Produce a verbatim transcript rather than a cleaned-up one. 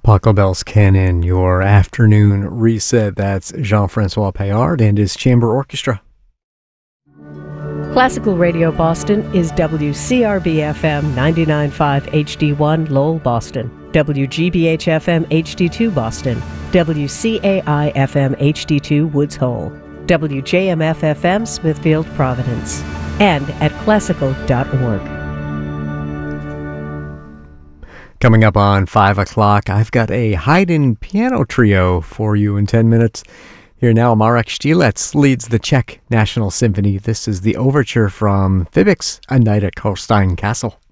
Pachelbel's Canon, your afternoon reset. That's Jean-Francois Paillard and his chamber orchestra. Classical Radio Boston is W C R B F M ninety-nine point five H D one Lowell, Boston, W G B H F M H D two Boston, W C A I F M H D two Woods Hole, W J M F F M Smithfield, Providence, and at classical dot org. Coming up on five o'clock, I've got a Haydn piano trio for you in ten minutes. Here now, Marek Stilets leads the Czech National Symphony. This is the overture from Fibiks, A Night at Kolstein Castle.